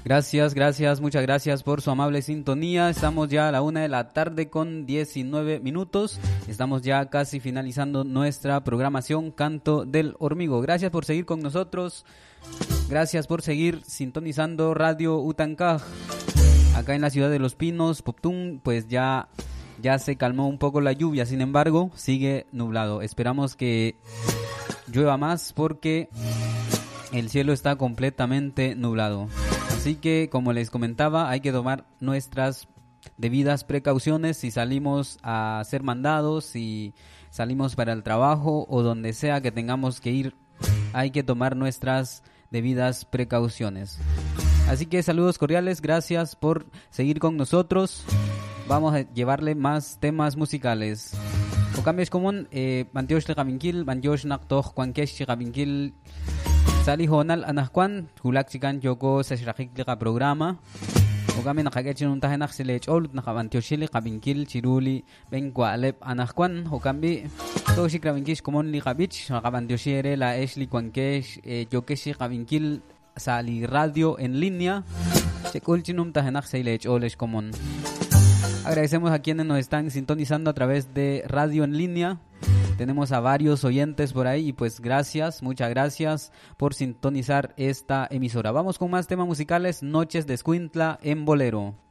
Gracias, muchas gracias por su amable sintonía. Estamos ya a la 1:00 con 19 minutos. Estamos ya casi finalizando nuestra programación Canto del Hormigo. Gracias por seguir con nosotros. Gracias por seguir sintonizando Radio Utancaj. Acá en la ciudad de Los Pinos, Poptún, pues ya se calmó un poco la lluvia. Sin embargo, sigue nublado. Esperamos que llueva más porque el cielo está completamente nublado. Así que, como les comentaba, hay que tomar nuestras debidas precauciones si salimos a hacer mandados, si salimos para el trabajo o donde sea que tengamos que ir. Hay que tomar nuestras debidas precauciones. Así que saludos cordiales, gracias por seguir con nosotros. Vamos a llevarle más temas musicales. O cambios común, Bantiosh de Gabinkil, Bantiosh Naktoch, Juankesh de Gabinkil. Sali honal anahkuan hulaksikan yoko sa shrakikliqa programa o kami nakagechin untahenak silech olut nakabantioshili kabinkil chiruli benkwalep anahkuan o kami to si krabinkis komon li kabich nakabantioshire la esli kwankesh yokeshi kabinkil sali radio en línea chekulchin untahenak silech olesh komon. Agradecemos a quienes nos están sintonizando a través de radio en línea. Tenemos a varios oyentes por ahí y pues gracias, muchas gracias por sintonizar esta emisora. Vamos con más temas musicales, Noches de Escuintla en Bolero.